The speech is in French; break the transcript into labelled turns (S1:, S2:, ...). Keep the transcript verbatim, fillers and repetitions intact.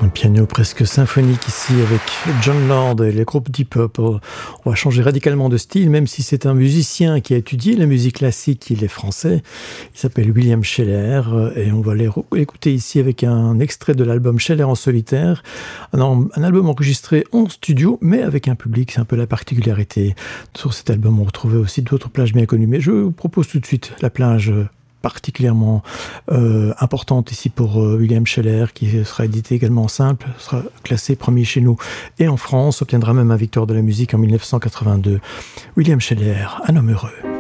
S1: Un piano presque symphonique ici avec Jon Lord et les groupes Deep Purple. On va changer radicalement de style, même si c'est un musicien qui a étudié la musique classique, il est français. Il s'appelle William Sheller et on va l'écouter ici avec un extrait de l'album Sheller en solitaire. Un, un album enregistré en studio, mais avec un public, c'est un peu la particularité. Sur cet album, on retrouvait aussi d'autres plages bien connues, mais je vous propose tout de suite la plage particulièrement euh, importante ici pour euh, William Sheller, qui sera édité également en simple, sera classé premier chez nous et en France, obtiendra même un victoire de la musique en mille neuf cent quatre-vingt-deux. William Sheller, un homme heureux.